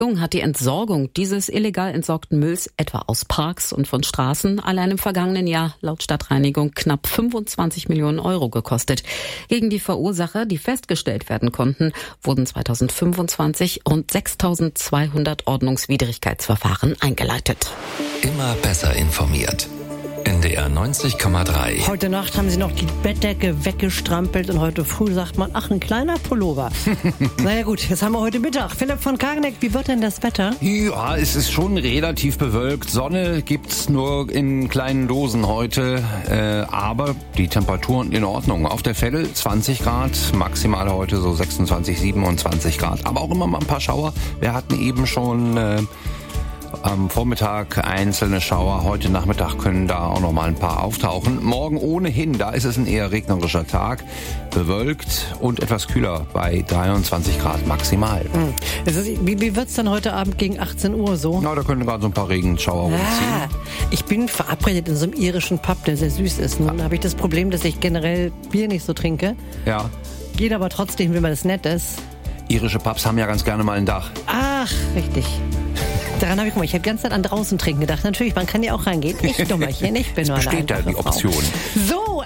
Jung hat die Entsorgung dieses illegal entsorgten Mülls etwa aus Parks und von Straßen allein im vergangenen Jahr laut Stadtreinigung knapp 25 Millionen Euro gekostet. Gegen die Verursacher, die festgestellt werden konnten, wurden 2025 rund 6.200 Ordnungswidrigkeitsverfahren eingeleitet. Immer besser informiert. NDR 90,3. Heute Nacht haben sie noch die Bettdecke weggestrampelt und heute früh sagt man, ach, ein kleiner Pullover. Naja gut, jetzt haben wir heute Mittag. Philipp von Karneck, wie wird denn das Wetter? Ja, es ist schon relativ bewölkt. Sonne gibt's nur in kleinen Dosen heute, aber die Temperaturen in Ordnung. Auf der Veddel 20 Grad, maximal heute so 26, 27 Grad. Aber auch immer mal ein paar Schauer. Wir hatten eben schon am Vormittag einzelne Schauer. Heute Nachmittag können da auch noch mal ein paar auftauchen. Morgen ohnehin, da ist es ein eher regnerischer Tag. Bewölkt und etwas kühler bei 23 Grad maximal. Wie wird's dann heute Abend gegen 18 Uhr so? Na, da können gerade so ein paar Regenschauer rumziehen. Ich bin verabredet in so einem irischen Pub, der sehr süß ist. Nun habe ich das Problem, dass ich generell Bier nicht so trinke. Ja. Geht aber trotzdem, wenn man das nett ist. Irische Pubs haben ja ganz gerne mal ein Dach. Ach, richtig. Daran habe ich die ganze Zeit an draußen trinken gedacht. Natürlich, man kann ja auch reingehen. Ich Dummerchen, ich bin nur eine besteht da die Option. So,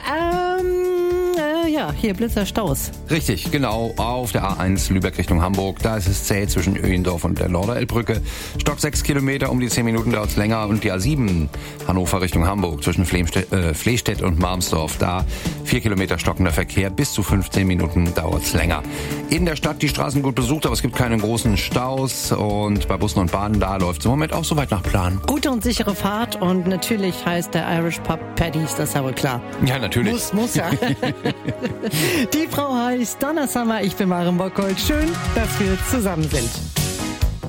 hier Blitzerstaus. Richtig, genau, auf der A1 Lübeck Richtung Hamburg. Da ist es zäh zwischen Öhendorf und der Lorderelbbrücke. Stock 6 Kilometer, um die 10 Minuten dauert es länger. Und die A7 Hannover Richtung Hamburg zwischen Flehstedt und Marmsdorf. Da 4 Kilometer stockender Verkehr, bis zu 15 Minuten dauert es länger. In der Stadt die Straßen gut besucht, aber es gibt keine großen Staus. Und bei Bussen und Bahnen, da läuft es im Moment auch soweit nach Plan. Gute und sichere Fahrt und natürlich heißt der Irish Pub Paddy's, das ist ja wohl klar. Ja, natürlich. Muss ja. Die Frau heißt Donna Summer, ich bin Maren Bockholt. Schön, dass wir zusammen sind.